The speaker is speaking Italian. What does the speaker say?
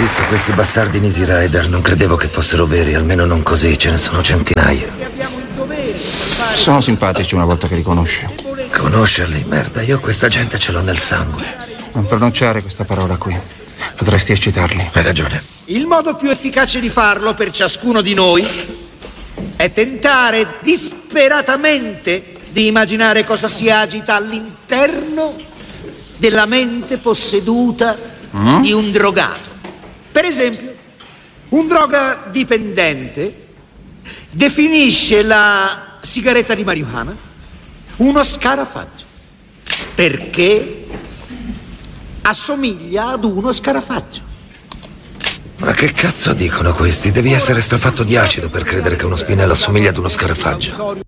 visto questi bastardi in Easy Rider, non credevo che fossero veri, almeno non così, ce ne sono centinaia. Sono simpatici una volta che li conosci. Conoscerli? Merda, io questa gente ce l'ho nel sangue. Non pronunciare questa parola qui. Potresti eccitarli. Hai ragione. Il modo più efficace di farlo per ciascuno di noi è tentare disperatamente di immaginare cosa si agita all'interno della mente posseduta di un drogato. Per esempio, un drogadipendente definisce la sigaretta di marijuana uno scarafaggio perché assomiglia ad uno scarafaggio. Ma che cazzo dicono questi? Devi essere strafatto di acido per credere che uno spinello assomiglia ad uno scarafaggio.